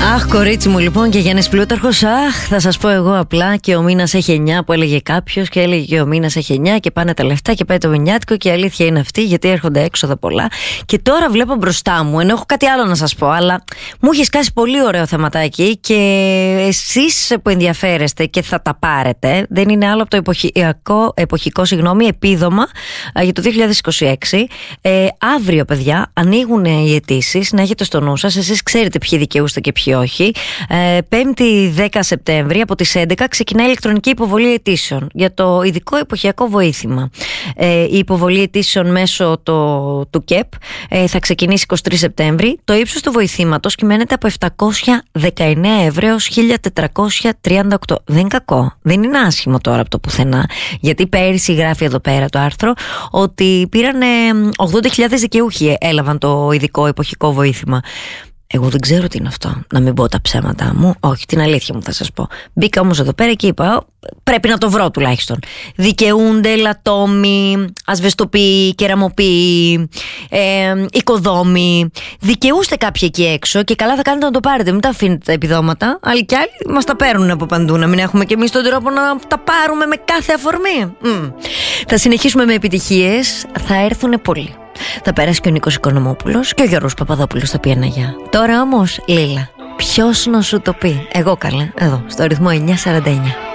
Αχ, κορίτσι μου, λοιπόν, και Γιάννης Πλούταρχος. Αχ, θα σας πω εγώ απλά. Και ο μήνας έχει 9 που έλεγε κάποιος, και έλεγε και ο μήνας έχει 9 και πάνε τα λεφτά και πάει το βενιάτικο. Και η αλήθεια είναι αυτή, γιατί έρχονται έξοδα πολλά. Και τώρα βλέπω μπροστά μου, ενώ έχω κάτι άλλο να σας πω, αλλά μου έχει σκάσει πολύ ωραίο θεματάκι. Και εσείς που ενδιαφέρεστε και θα τα πάρετε, δεν είναι άλλο από το εποχικό επίδομα για το 2026. Αύριο, παιδιά, ανοίγουν οι αιτήσεις. Να έχετε στο νου σας. Εσείς ξέρετε ποιοι δικαιούστε και ποιοι όχι. 5η 10 Σεπτέμβρη από τις 11 ξεκινάει η ηλεκτρονική υποβολή αιτήσεων για το ειδικό εποχιακό βοήθημα. Η υποβολή αιτήσεων μέσω του ΚΕΠ θα ξεκινήσει 23 Σεπτέμβρη. Το ύψος του βοηθήματος κυμαίνεται από 719 ευρώ έως 1438. Δεν είναι κακό. Δεν είναι άσχημο τώρα από το πουθενά. Γιατί πέρυσι γράφει εδώ πέρα το άρθρο ότι πήραν 80.000 δικαιούχοι έλαβαν το ειδικό εποχικό βοήθημα. Εγώ δεν ξέρω τι είναι αυτό, να μην πω τα ψέματα μου. Όχι, την αλήθεια μου θα σας πω. Μπήκα όμως εδώ πέρα και είπα, πρέπει να το βρω τουλάχιστον. Δικαιούνται λατόμοι, ασβεστοποιοί, κεραμοποιοί, οικοδόμοι. Δικαιούστε κάποιοι εκεί έξω και καλά θα κάνετε να το πάρετε. Μην τα αφήνετε τα επιδόματα. Άλλοι κι άλλοι μας τα παίρνουν από παντού. Να μην έχουμε κι εμείς τον τρόπο να τα πάρουμε με κάθε αφορμή. Θα συνεχίσουμε με επιτυχίες. Θα έρθουν πολλοί. Θα περάσει και ο Νίκος Οικονομόπουλος και ο Γιώργος Παπαδόπουλος θα πει ένα γεια. Τώρα όμως, Λίλα, ποιος να σου το πει? Εγώ, καλά, εδώ, στο ρυθμό 949.